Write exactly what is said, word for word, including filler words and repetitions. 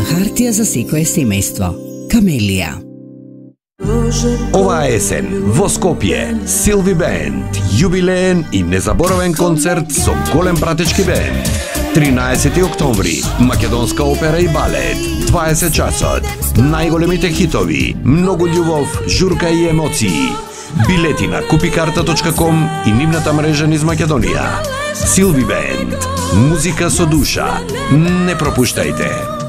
хартија за секое семејство. Камелија. Оваа есен во Скопје Силви Бенд, јубилеен и незаборавен концерт со голем пратечки бенд. тринаесети октомври, македонска опера и балет, дваесет часот, најголемите хитови, многу љубов, журка и емоции. Билети на купикарта точка ком и нивната мрежа низ Македонија. Силви Бенд, музика со душа. Не пропуштајте.